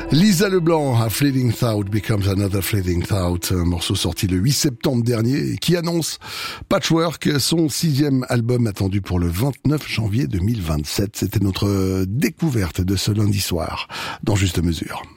Lisa Leblanc, A Fleeting Thought Becomes Another Fleeting Thought, un morceau sorti le 8 septembre dernier et qui annonce Patchwork, son 6e album attendu pour le 29 janvier 2027. C'était notre découverte de ce lundi soir dans Juste Mesure.